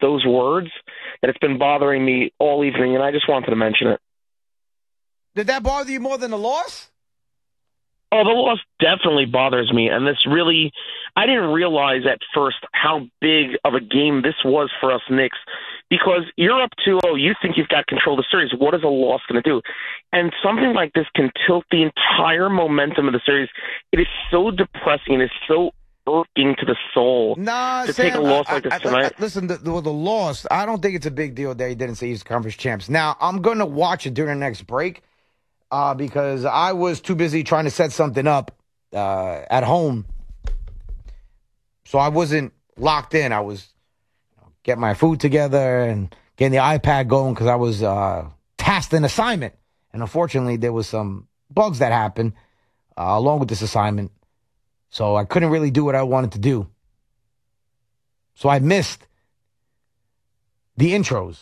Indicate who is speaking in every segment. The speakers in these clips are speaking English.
Speaker 1: those words that it's been bothering me all evening, and I just wanted to mention it.
Speaker 2: Did that bother you more than the loss?
Speaker 1: Oh, the loss definitely bothers me, and this really, I didn't realize at first how big of a game this was for us Knicks, because you're up 2-0, you think you've got control of the series. What is a loss going to do? And something like this can tilt the entire momentum of the series. It is so depressing. It is so irking to the soul to
Speaker 2: Sam,
Speaker 1: take a loss like this tonight.
Speaker 2: Listen, the loss, I don't think it's a big deal that he didn't say he's conference champs. Now, I'm going to watch it during the next break. Because I was too busy trying to set something up at home. So I wasn't locked in. I was getting my food together and getting the iPad going because I was tasked an assignment. And unfortunately, there was some bugs that happened along with this assignment. So I couldn't really do what I wanted to do. So I missed the intros.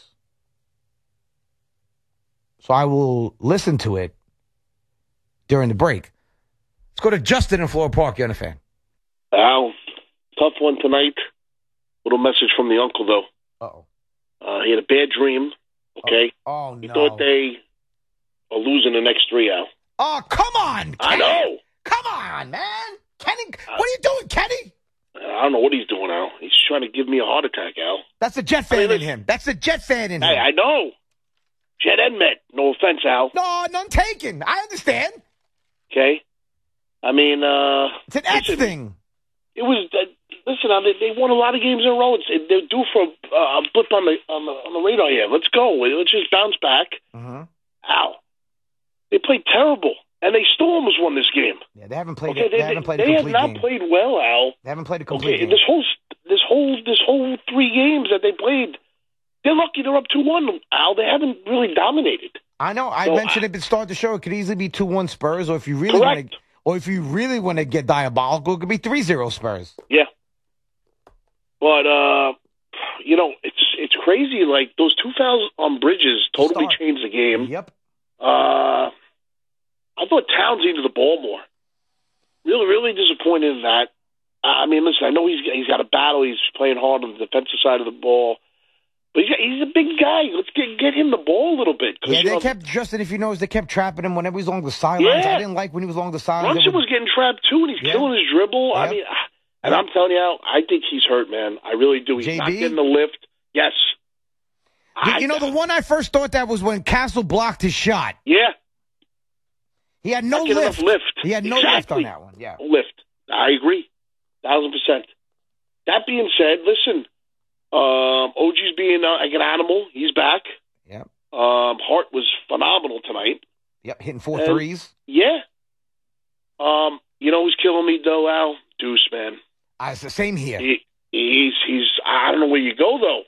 Speaker 2: So I will listen to it during the break. Let's go to Justin in Floral Park. You're on the Fan.
Speaker 3: Al, tough one tonight. Little message from the uncle, though.
Speaker 2: Uh-oh.
Speaker 3: He had a bad dream, okay?
Speaker 2: Oh, no.
Speaker 3: He thought they are losing the next 3, Al.
Speaker 2: Oh, come on, Kenny.
Speaker 3: I know.
Speaker 2: Come on, man. Kenny, what are you doing, Kenny?
Speaker 3: I don't know what he's doing, Al. He's trying to give me a heart attack, Al.
Speaker 2: That's a Jet fan in him. That's a Jet fan in him.
Speaker 3: Hey, I know. Jet and Met. No offense, Al.
Speaker 2: No, none taken. I understand.
Speaker 3: Okay? I mean,
Speaker 2: it's an X thing.
Speaker 3: It was, listen, they won a lot of games in a row. They're due for a blip on the radar here. Let's go. Let's just bounce back.
Speaker 2: Uh-huh.
Speaker 3: Ow. They played terrible, and they still almost won this game.
Speaker 2: Yeah, they haven't played.
Speaker 3: Okay,
Speaker 2: They haven't played a
Speaker 3: They
Speaker 2: complete
Speaker 3: have not
Speaker 2: game.
Speaker 3: played well, Al.
Speaker 2: They haven't played a complete game.
Speaker 3: This whole 3 games that they played, they're lucky they're up 2-1, Al. They haven't really dominated.
Speaker 2: I know. I mentioned it at the start of the show. It could easily be 2-1 Spurs, or if you really want to get diabolical, it could be 3-0 Spurs.
Speaker 3: Yeah. But it's crazy. Like those 2 fouls on Bridges totally changed the game.
Speaker 2: Yep.
Speaker 3: I thought Towns needed the ball more. Really, really disappointed in that. I mean, listen, I know he's got a battle. He's playing hard on the defensive side of the ball. But he's a big guy. Let's get him the ball a little bit.
Speaker 2: Yeah, they kept, Justin, if you notice, they kept trapping him whenever he was along the sidelines.
Speaker 3: Yeah.
Speaker 2: I didn't like when he was along the sidelines.
Speaker 3: Brunson was getting trapped, too, and he's killing his dribble.
Speaker 2: Yep.
Speaker 3: I mean, and I'm telling you, Al, I think he's hurt, man. I really do. He's not getting the lift. Yes.
Speaker 2: The one I first thought that was when Castle blocked his shot.
Speaker 3: Yeah.
Speaker 2: He had no lift. He had no lift on that one. Yeah.
Speaker 3: Lift. I agree. 1,000%. That being said, listen, OG's being like an animal. He's back.
Speaker 2: Yep.
Speaker 3: Hart was phenomenal tonight.
Speaker 2: Yep, hitting 4 threes.
Speaker 3: Yeah. Who's killing me though, Al? Deuce, man.
Speaker 2: It's the same here.
Speaker 3: He's. I don't know where you go though.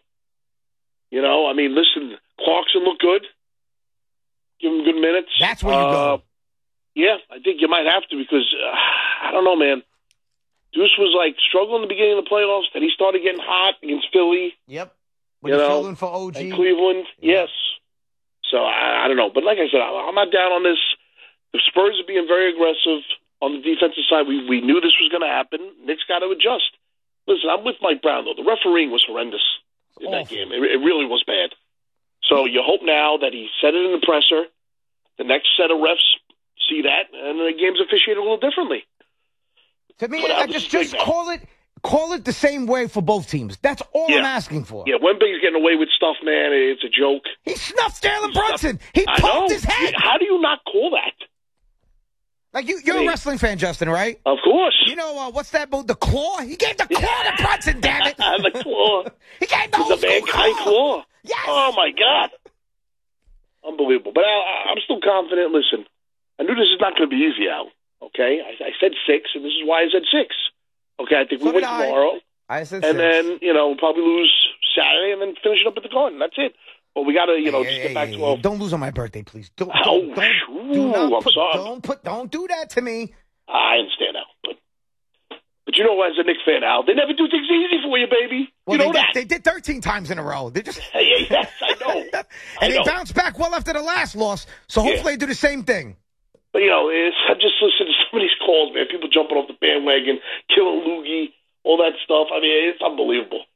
Speaker 3: I mean, listen, Clarkson looked good. Give him good minutes.
Speaker 2: That's where you go.
Speaker 3: Yeah, I think you might have to because I don't know, man. Deuce was like struggling in the beginning of the playoffs, then he started getting hot against Philly.
Speaker 2: Yep. When you filled in for OG.
Speaker 3: And Cleveland, yes. So I don't know. But like I said, I'm not down on this. The Spurs are being very aggressive on the defensive side. We knew this was going to happen. Knicks got to adjust. Listen, I'm with Mike Brown, though. The refereeing was horrendous in that game. It really was bad. So you hope now that he said it in the presser, the next set of refs see that, and the game's officiated a little differently.
Speaker 2: To me, just call it the same way for both teams. That's all I'm asking for.
Speaker 3: Yeah, Wemby's getting away with stuff, man. It's a joke.
Speaker 2: He snuffed Jalen Brunson. He poked his head.
Speaker 3: How do you not call that?
Speaker 2: Like you're a wrestling fan, Justin, right?
Speaker 3: Of course.
Speaker 2: You know what's that move? The claw. He gave the claw to Brunson. Damn it!
Speaker 3: The claw.
Speaker 2: He gave the
Speaker 3: mankind claw.
Speaker 2: Yes.
Speaker 3: Oh my God. Unbelievable. But I'm still confident. Listen, I knew this is not going to be easy, Al. Okay, I said 6, and this is why I said 6. Okay, I think we win tomorrow.
Speaker 2: I said
Speaker 3: and
Speaker 2: 6.
Speaker 3: then, we'll probably lose Saturday and then finish it up at the Garden. That's it. But we got to, just get back to 12.
Speaker 2: Don't lose on my birthday, please. Don't
Speaker 3: I'm sorry.
Speaker 2: Don't do that to me.
Speaker 3: I understand, Al. But as a Knicks fan, Al, they never do things easy for you, baby.
Speaker 2: Well,
Speaker 3: you know that.
Speaker 2: They did 13 times in a row. They just
Speaker 3: yes, I know.
Speaker 2: And they bounced back well after the last loss, so hopefully they do the same thing.
Speaker 3: But, I just listen to some of these calls, man. People jumping off the bandwagon, killing Loogie, all that stuff. I mean, it's unbelievable.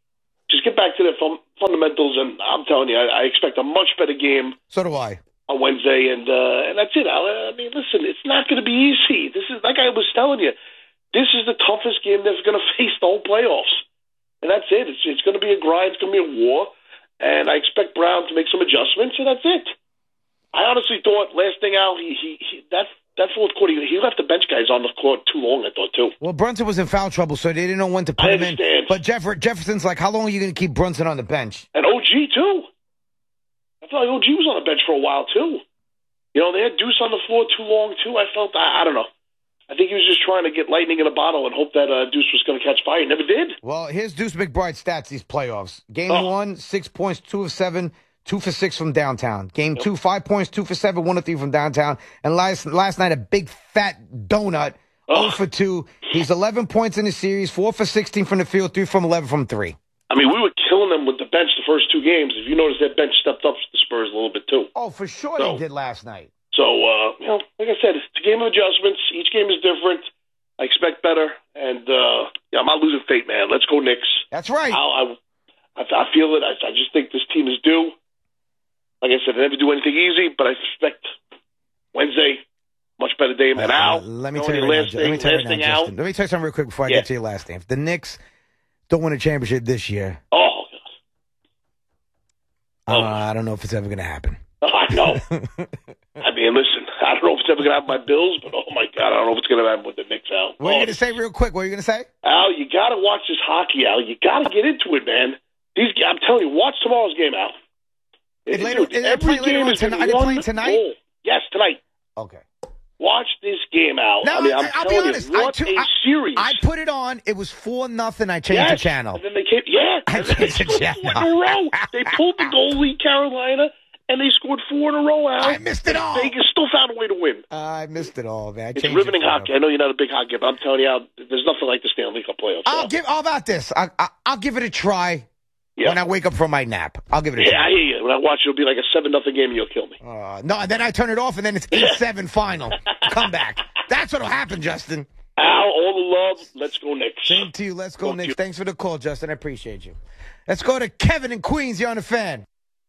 Speaker 3: Just get back to the fundamentals, and I'm telling you, I expect a much better game.
Speaker 2: So do I.
Speaker 3: On Wednesday, and that's it, Al. I mean, listen, it's not going to be easy. This is, like I was telling you, this is the toughest game that's going to face the whole playoffs. And that's it. It's going to be a grind. It's going to be a war. And I expect Brown to make some adjustments, and that's it. I honestly thought, last thing, Al, that fourth quarter, he left the bench guys on the court too long, I thought, too.
Speaker 2: Well, Brunson was in foul trouble, so they didn't know when to put him in. But Jefferson's like, how long are you going to keep Brunson on the bench?
Speaker 3: And OG, too. I felt like OG was on the bench for a while, too. You know, they had Deuce on the floor too long, too. I felt, I don't know. I think he was just trying to get lightning in a bottle and hope that Deuce was going to catch fire. He never did.
Speaker 2: Well, here's Deuce McBride's stats these playoffs. Game 1, 6 points, 2 of 7, 2 for 6 from downtown. Game 2, 5 points, 2 for 7, 1 of 3 from downtown. And last night, a big fat donut, 0 for 2. He's 11 points in the series, 4 for 16 from the field, 3 from 11 from 3.
Speaker 3: I mean, we were killing them with the bench the first 2 games. If you notice, that bench stepped up the Spurs a little bit, too.
Speaker 2: Oh, for sure they did last night.
Speaker 3: So, you know, like I said, it's a game of adjustments. Each game is different. I expect better. And, I'm not losing faith, man. Let's go Knicks.
Speaker 2: That's right.
Speaker 3: I feel it. I just think this team is due. Like I said, I never do anything easy, but I expect Wednesday, much better day. And Al,
Speaker 2: let me tell you something real quick before I get to your last thing. If the Knicks don't win a championship this year, I don't know if it's ever going to happen.
Speaker 3: I know. I mean, listen, I don't know if it's ever going to happen with my Bills, but oh my God, I don't know if it's going to happen with the Knicks, Al.
Speaker 2: What are you going to say real quick? What are you going to say?
Speaker 3: Al, you got to watch this hockey, Al. You got to get into it, man. I'm telling you, watch tomorrow's game, Al.
Speaker 2: Every game is tonight. Are they playing tonight?
Speaker 3: Goal. Yes, tonight.
Speaker 2: Okay.
Speaker 3: Watch this game, Al.
Speaker 2: Now,
Speaker 3: I mean, I'm
Speaker 2: I'll
Speaker 3: telling
Speaker 2: be honest.
Speaker 3: you, what a series.
Speaker 2: I put it on. It was 4-0. I changed the channel.
Speaker 3: And then they came, I changed the channel. 4 in a row. They pulled the goalie, Carolina, and they scored 4 in a row, Al.
Speaker 2: I missed it all.
Speaker 3: Vegas still found a way to win.
Speaker 2: I missed it all, man.
Speaker 3: It's riveting hockey. I know you're not a big hockey, but I'm telling you, Al, there's nothing like the Stanley Cup playoffs.
Speaker 2: How about this? I'll give it a try. Yeah. When I wake up from my nap, I'll give it a try.
Speaker 3: Yeah, I hear you. When I watch it, it'll be like a 7-0 game and you'll kill me.
Speaker 2: No, then I turn it off and then it's 8-7 final. Come back. That's what'll happen, Justin.
Speaker 3: Al, all the love. Let's go Knicks.
Speaker 2: Same to you. Let's go Knicks. Thanks for the call, Justin. I appreciate you. Let's go to Kevin in Queens. You're on the Fan.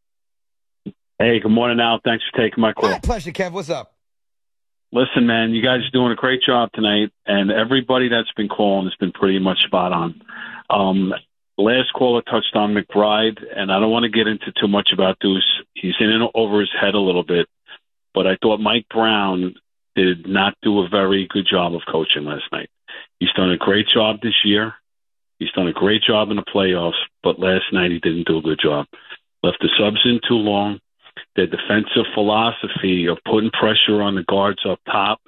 Speaker 4: Hey, good morning, Al. Thanks for taking my call.
Speaker 2: My pleasure, Kev. What's up?
Speaker 4: Listen, man, you guys are doing a great job tonight, and everybody that's been calling has been pretty much spot on. Last caller touched on McBride, and I don't want to get into too much about Deuce. He's in and over his head a little bit, but I thought Mike Brown did not do a very good job of coaching last night. He's done a great job this year. He's done a great job in the playoffs, but last night he didn't do a good job. Left the subs in too long. Their defensive philosophy of putting pressure on the guards up top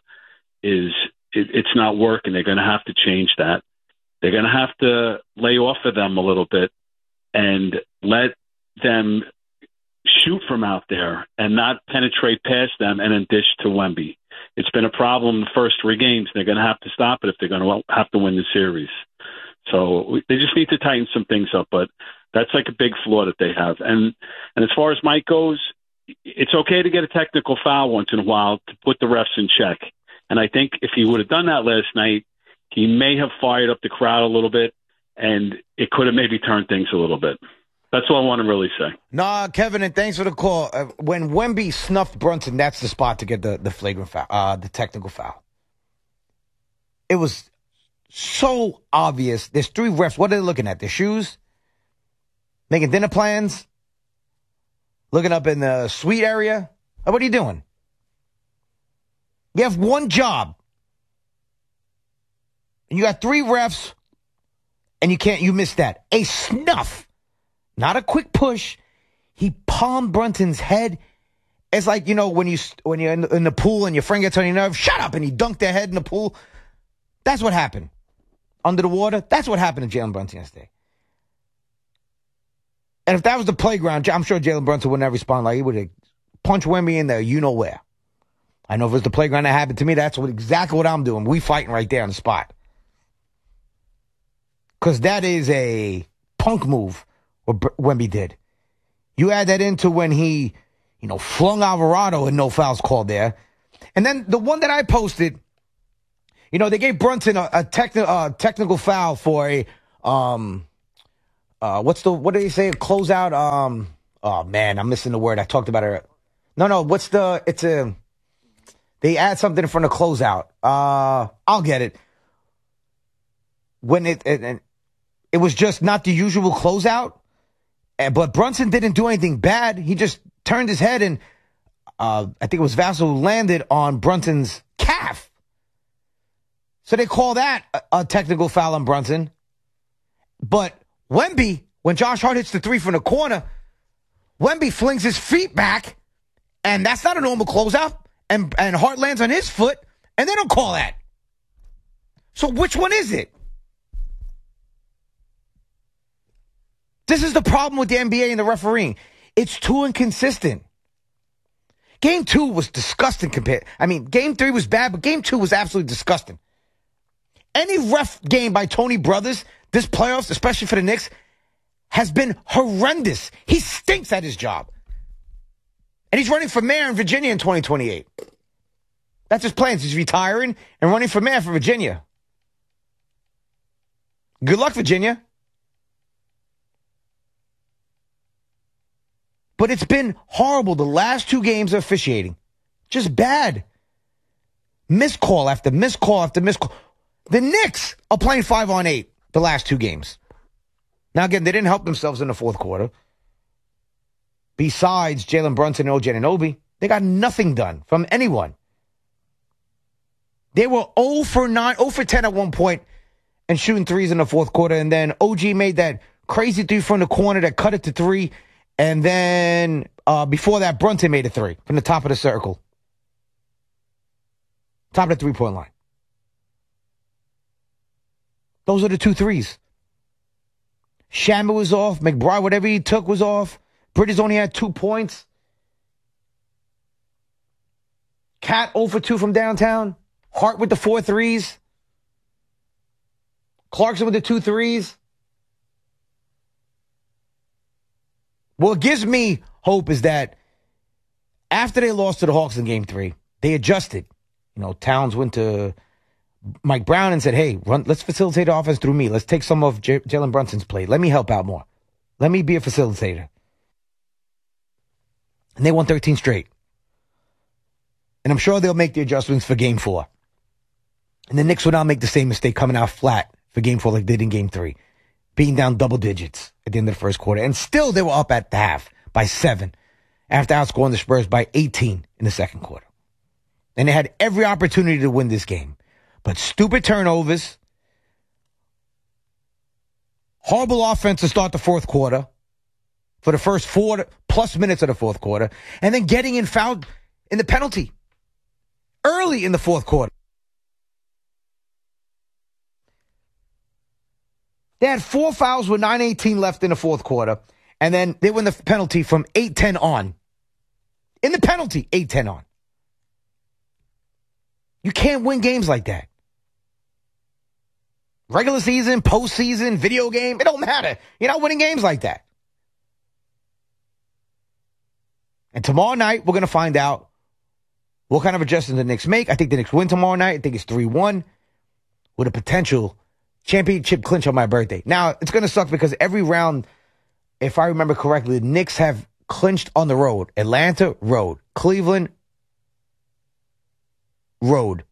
Speaker 4: it's not working. They're going to have to change that. They're going to have to lay off of them a little bit and let them shoot from out there and not penetrate past them and then dish to Wemby. It's been a problem in the first 3 games. They're going to have to stop it if they're going to have to win the series. So they just need to tighten some things up, but that's like a big flaw that they have. And as far as Mike goes, it's okay to get a technical foul once in a while to put the refs in check. And I think if he would have done that last night, he may have fired up the crowd a little bit, and it could have maybe turned things a little bit. That's all I want to really say.
Speaker 2: Nah, Kevin, and thanks for the call. When Wemby snuffed Brunson, that's the spot to get the flagrant foul, the technical foul. It was so obvious. There's 3 refs. What are they looking at? Their shoes? Making dinner plans? Looking up in the suite area? What are you doing? You have one job. And you got 3 refs, and you missed that. A snuff. Not a quick push. He palmed Brunson's head. It's like, when you're in the pool and your friend gets on your nerve, shut up, and he dunked their head in the pool. That's what happened. Under the water, that's what happened to Jalen Brunson yesterday. And if that was the playground, I'm sure Jalen Brunson wouldn't have responded. Like, he would have punched Wemby in there, where. I know if it was the playground that happened to me, that's exactly what I'm doing. We fighting right there on the spot. Because that is a punk move, what Wemby did. You add that into when he, flung Alvarado and no fouls called there. And then the one that I posted, they gave Brunson a technical foul for what do they say? Closeout. Oh man, I'm missing the word. I talked about it. No. They add something in front of closeout. I'll get it. When it was just not the usual closeout, but Brunson didn't do anything bad. He just turned his head and I think it was Vassell who landed on Brunson's calf. So they call that a technical foul on Brunson. But Wemby, when Josh Hart hits the three from the corner, Wemby flings his feet back, and that's not a normal closeout. And Hart lands on his foot, and they don't call that. So which one is it? This is the problem with the NBA and the refereeing. It's too inconsistent. Game 2 was disgusting Game 3 was bad, but Game 2 was absolutely disgusting. Any ref game by Tony Brothers, this playoffs, especially for the Knicks, has been horrendous. He stinks at his job. And he's running for mayor in Virginia in 2028. That's his plans. He's retiring and running for mayor for Virginia. Good luck, Virginia. But it's been horrible. The last 2 games of officiating. Just bad. Missed call after missed call after missed call. The Knicks are playing 5-on-8 the last 2 games. Now, again, they didn't help themselves in the fourth quarter. Besides Jalen Brunson and OG Anunoby, they got nothing done from anyone. They were 0 for 10 at one point and shooting threes in the fourth quarter. And then OG made that crazy three from the corner that cut it to 3. And then before that, Brunson made a 3 from the top of the circle. Top of the 3-point line. Those are the 2 threes. Shamet was off. McBride, whatever he took was off. Bridges only had 2 points. Cat 0 for 2 from downtown. Hart with the 4 threes. Clarkson with the 2 threes. What gives me hope is that after they lost to the Hawks in Game 3, they adjusted. Towns went to Mike Brown and said, hey, let's facilitate the offense through me. Let's take some of Jalen Brunson's play. Let me help out more. Let me be a facilitator. And they won 13 straight. And I'm sure they'll make the adjustments for Game 4. And the Knicks will not make the same mistake coming out flat for Game 4 like they did in Game 3. Being down double digits at the end of the first quarter. And still they were up at the half by 7 after outscoring the Spurs by 18 in the second quarter. And they had every opportunity to win this game. But stupid turnovers, horrible offense to start the fourth quarter for the first 4+ minutes of the fourth quarter, and then getting in fouled in the penalty early in the fourth quarter. They had 4 fouls with 9:18 left in the fourth quarter, and then they win the penalty from 8:10 on. In the penalty, 8:10 on. You can't win games like that. Regular season, postseason, video game, it don't matter. You're not winning games like that. And tomorrow night, we're going to find out what kind of adjustments the Knicks make. I think the Knicks win tomorrow night. I think it's 3-1 with a potential championship clinch on my birthday. Now, it's going to suck because every round, if I remember correctly, the Knicks have clinched on the road. Atlanta, road. Cleveland, road.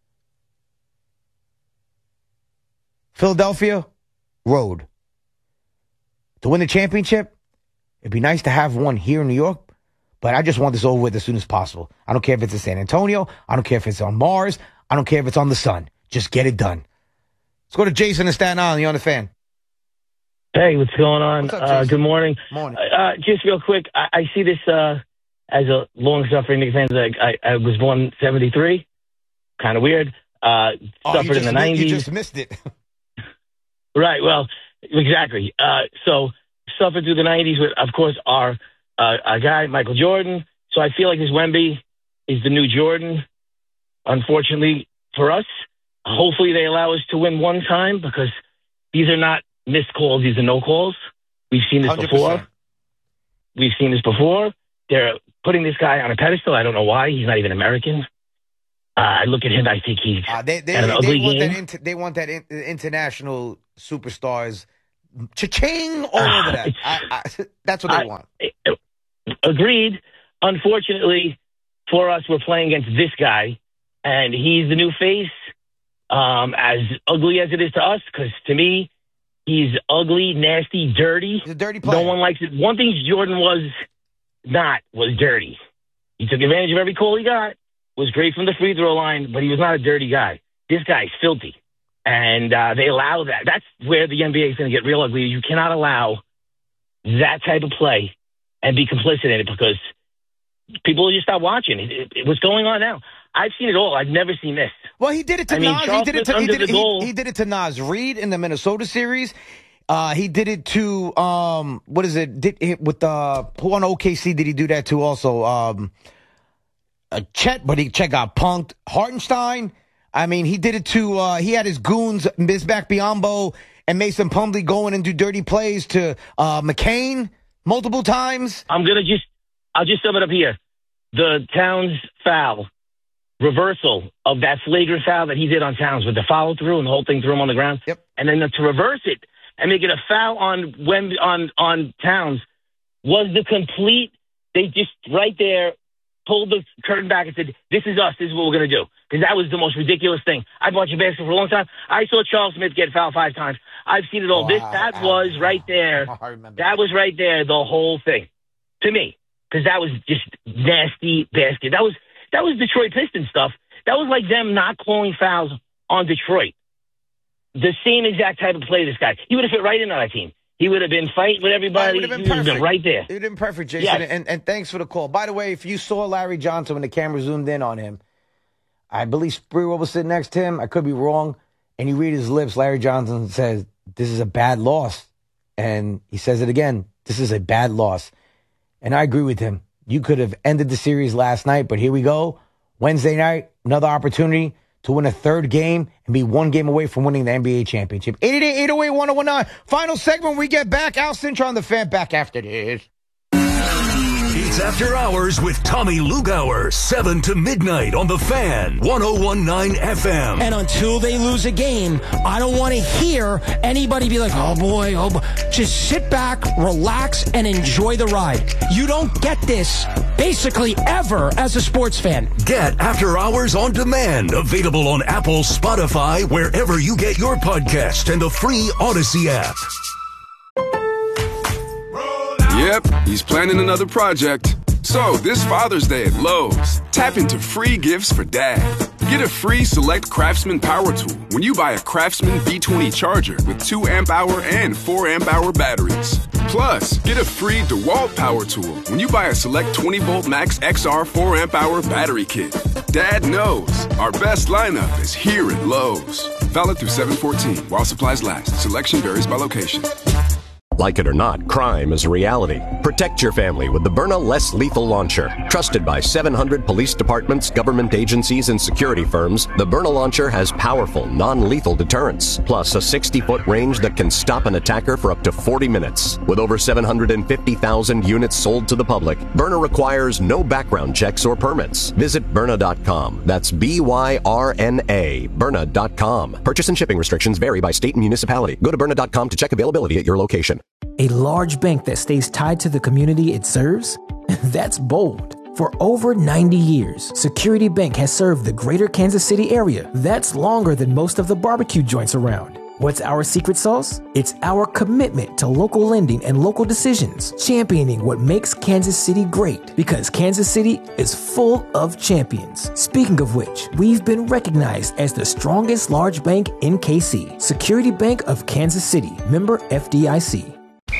Speaker 2: Philadelphia, road. To win the championship, it'd be nice to have one here in New York, but I just want this over with as soon as possible. I don't care if it's in San Antonio. I don't care if it's on Mars. I don't care if it's on the sun. Just get it done. Let's go to Jason in Staten Island. You're on the Fan.
Speaker 5: Hey, what's going on?
Speaker 2: What's up,
Speaker 5: good morning.
Speaker 2: Morning.
Speaker 5: Just real quick, I see this as a long-suffering Knicks fan. I was born 73. Kind of weird. Suffered in the 90s.
Speaker 2: You just missed it.
Speaker 5: Right, well, exactly. So suffered through the 90s with, of course, our guy, Michael Jordan. So I feel like this Wemby is the new Jordan, unfortunately, for us. Hopefully they allow us to win one time because these are not missed calls. These are no calls. We've seen this
Speaker 2: 100%.
Speaker 5: before. They're putting this guy on a pedestal. I don't know why. He's not even American. I look at him. I think he's
Speaker 2: they
Speaker 5: an ugly game.
Speaker 2: They want that international superstars Cha-ching all over that. That's what they want.
Speaker 5: Agreed. Unfortunately for us, we're playing against this guy, and he's the new face. As ugly as it is to us, because to me, he's ugly, nasty, dirty.
Speaker 2: He's a dirty player.
Speaker 5: No one likes it. One thing Jordan was dirty. He took advantage of every call he got, was great from the free throw line, but he was not a dirty guy. This guy's filthy. And they allow that. That's where the NBA is going to get real ugly. You cannot allow that type of play and be complicit in it, because people will just stop watching. What's going on now? I've seen it all. I've never seen this.
Speaker 2: Well, he did it to Nas. He did it to Nas Reed in the Minnesota series. He did it to who on OKC did he do that to also? Chet, but Chet got punked. Hartenstein. I mean, he did it to he had his goons, Bismack Biyombo and Mason Plumlee, going and do dirty plays to McCain multiple times. I'll
Speaker 5: just sum it up here. The Towns foul, reversal of that flagrant foul that he did on Towns with the follow through and the whole thing threw him on the ground.
Speaker 2: Yep.
Speaker 5: And then to reverse it and make it a foul on Towns was the complete. They just right there pulled the curtain back and said, "This is us. This is what we're going to do." Because that was the most ridiculous thing. I've watched basketball for a long time. I saw Charles Smith get fouled 5 times. I've seen it all.
Speaker 2: Wow.
Speaker 5: That was right there.
Speaker 2: I remember
Speaker 5: that was right there. The whole thing to me. Because that was just nasty basket. That was Detroit Pistons stuff. That was like them not calling fouls on Detroit. The same exact type of play this guy. He would have fit right in on that team. He would have been fighting with everybody.
Speaker 2: He would have been
Speaker 5: right there.
Speaker 2: He would have been perfect, Jason.
Speaker 5: Yes.
Speaker 2: And thanks for the call. By the way, if you saw Larry Johnson when the camera zoomed in on him, I believe Sprewell was sitting next to him. I could be wrong. And you read his lips. Larry Johnson says, "This is a bad loss." And he says it again. This is a bad loss. And I agree with him. You could have ended the series last night, but here we go. Wednesday night, another opportunity to win a third game and be one game away from winning the NBA championship. 888-808-1019. Final segment when we get back. Al Cintra on the Fan, back after this.
Speaker 6: It's After Hours with Tommy Lugauer, 7 to midnight on The Fan, 101.9 FM.
Speaker 7: And until they lose a game, I don't want to hear anybody be like, oh boy. Just sit back, relax, and enjoy the ride. You don't get this basically ever as a sports fan.
Speaker 6: Get After Hours on demand, available on Apple, Spotify, wherever you get your podcast, and the free Odyssey app.
Speaker 8: Yep, he's planning another project. So, this Father's Day at Lowe's, tap into free gifts for Dad. Get a free Select Craftsman power tool when you buy a Craftsman V20 charger with 2 amp-hour and 4 amp-hour batteries. Plus, get a free DeWalt power tool when you buy a Select 20-volt Max XR 4 amp-hour battery kit. Dad knows our best lineup is here at Lowe's. Valid through 7/14 while supplies last. Selection varies by location.
Speaker 9: Like it or not, crime is a reality. Protect your family with the Byrna Less Lethal Launcher. Trusted by 700 police departments, government agencies, and security firms, the Byrna Launcher has powerful, non-lethal deterrence, plus a 60-foot range that can stop an attacker for up to 40 minutes. With over 750,000 units sold to the public, Byrna requires no background checks or permits. Visit Byrna.com. That's B-Y-R-N-A, Byrna.com. Purchase and shipping restrictions vary by state and municipality. Go to Byrna.com to check availability at your location.
Speaker 7: A large bank that stays tied to the community it serves? That's bold. For over 90 years, Security Bank has served the greater Kansas City area. That's longer than most of the barbecue joints around. What's our secret sauce? It's our commitment to local lending and local decisions, championing what makes Kansas City great, because Kansas City is full of champions. Speaking of which, we've been recognized as the strongest large bank in KC. Security Bank of Kansas City, member FDIC.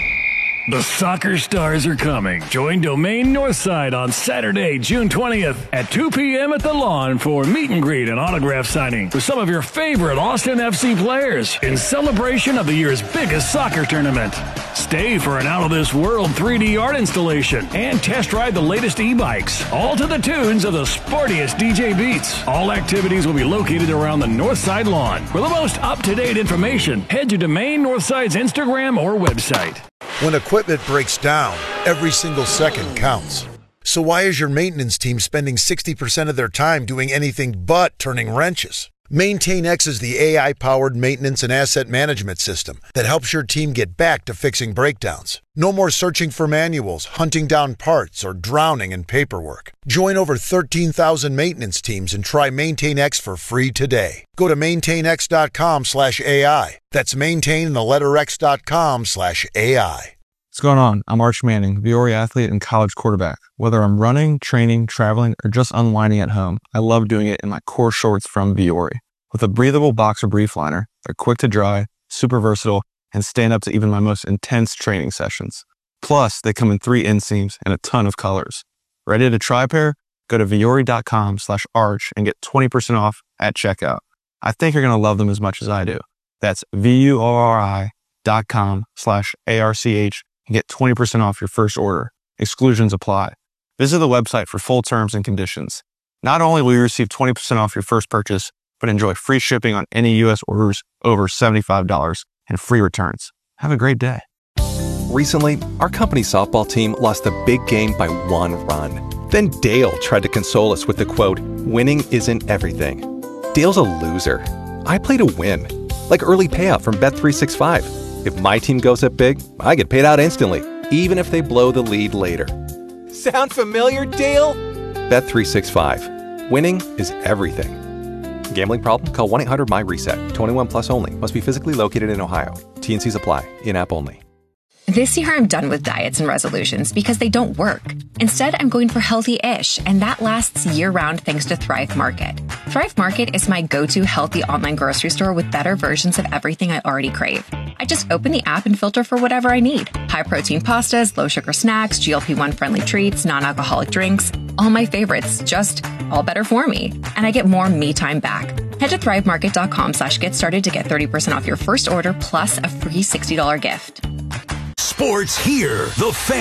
Speaker 10: The Soccer Stars are coming. Join Domain Northside on Saturday, June 20th at 2 p.m. at the Lawn for meet and greet and autograph signing with some of your favorite Austin FC players in celebration of the year's biggest soccer tournament. Stay for an out-of-this-world 3D art installation and test ride the latest e-bikes, all to the tunes of the sportiest DJ beats. All activities will be located around the Northside Lawn. For the most up-to-date information, head to Domain Northside's Instagram or website.
Speaker 11: When equipment breaks down, every single second counts. So why is your maintenance team spending 60% of their time doing anything but turning wrenches? MaintainX is the AI-powered maintenance and asset management system that helps your team get back to fixing breakdowns. No more searching for manuals, hunting down parts, or drowning in paperwork. Join over 13,000 maintenance teams and try MaintainX for free today. Go to maintainx.com/AI. That's maintain.x.com/AI.
Speaker 12: What's going on? I'm Arch Manning, Viore athlete and college quarterback. Whether I'm running, training, traveling, or just unwinding at home, I love doing it in my core shorts from Viore. With a breathable boxer brief liner, they're quick to dry, super versatile, and stand up to even my most intense training sessions. Plus, they come in 3 inseams and a ton of colors. Ready to try a pair? Go to Viore.com/arch and get 20% off at checkout. I think you're going to love them as much as I do. That's VUORI.com/ARCH and get 20% off your first order. Exclusions apply. Visit the website for full terms and conditions. Not only will you receive 20% off your first purchase, but enjoy free shipping on any U.S. orders over $75 and free returns. Have a great day.
Speaker 13: Recently, our company softball team lost the big game by 1 run. Then Dale tried to console us with the quote, "Winning isn't everything." Dale's a loser. I play to win, like early payout from Bet365. If my team goes up big, I get paid out instantly, even if they blow the lead later.
Speaker 14: Sound familiar, Dale?
Speaker 13: Bet365. Winning is everything. Gambling problem? Call 1-800-MY-RESET. 21 plus only. Must be physically located in Ohio. T&Cs apply. In-app only.
Speaker 15: This year, I'm done with diets and resolutions because they don't work. Instead, I'm going for healthy-ish, and that lasts year-round thanks to Thrive Market. Thrive Market is my go-to healthy online grocery store with better versions of everything I already crave. I just open the app and filter for whatever I need. High-protein pastas, low-sugar snacks, GLP-1-friendly treats, non-alcoholic drinks. All my favorites, just all better for me. And I get more me time back. Head to thrivemarket.com/get started to get 30% off your first order plus a free $60 gift.
Speaker 6: Sports here. The Fan.